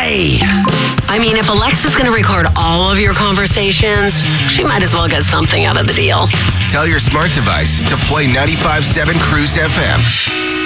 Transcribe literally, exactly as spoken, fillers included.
day. I mean, if Alexa's going to record all of your conversations, she might as well get something out of the deal. Tell your smart device to play ninety-five point seven Cruise F M.